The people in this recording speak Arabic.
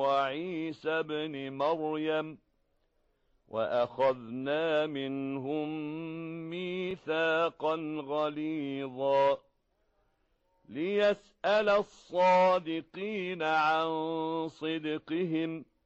وعيسى ابن مريم وأخذنا منهم ميثاقا غليظا ليسأل الصادقين عن صدقهم